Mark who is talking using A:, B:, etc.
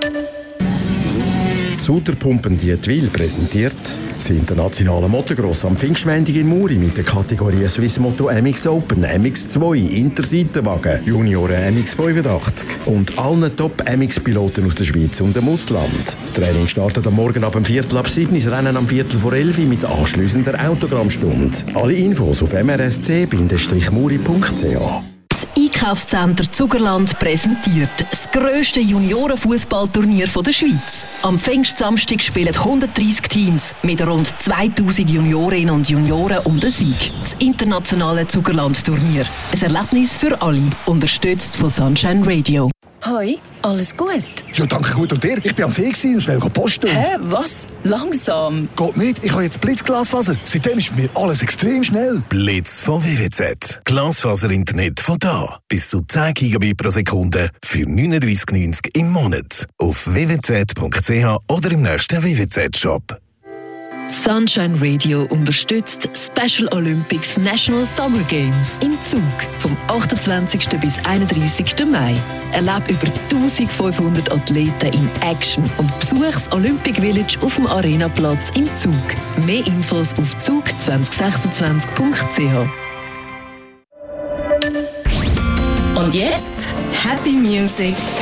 A: Suderpumpen Dietwil präsentiert das internationale Motocross am Pfingstmontag in Muri mit den Kategorien Swiss Moto MX Open, MX2, Interseitenwagen, Junioren MX85 und allen Top-MX-Piloten aus der Schweiz und dem Ausland. Das Training startet am Morgen ab 7:15, das Rennen am 11:15 mit anschliessender Autogrammstunde. Alle Infos auf mrsc-muri.ch.
B: Einkaufscenter Zugerland präsentiert das grösste Juniorenfußballturnier der Schweiz. Am Pfingstsamstag spielen 130 Teams mit rund 2000 Juniorinnen und Junioren um den Sieg. Das internationale Zugerland-Turnier. Ein Erlebnis für alle, unterstützt von Sunshine Radio.
C: Hoi, alles gut?
D: Ja, danke gut. Und dir? Ich bin am See und schnell posten.
C: Hä, was? Langsam?
D: Geht nicht, ich habe jetzt Blitzglasfaser. Seitdem ist bei mir alles extrem schnell.
E: Blitz von WWZ. Glasfaser-Internet von da. Bis zu 10 Gigabit pro Sekunde für 39,90 im Monat. Auf www.zwz.ch oder im nächsten WWZ-Shop.
B: Sunshine Radio unterstützt Special Olympics National Summer Games in Zug vom 28. bis 31. Mai. Erlebe über 1500 Athleten in Action und besuche das Olympic Village auf dem Arenaplatz in Zug. Mehr Infos auf zug2026.ch.
F: Und jetzt Happy Music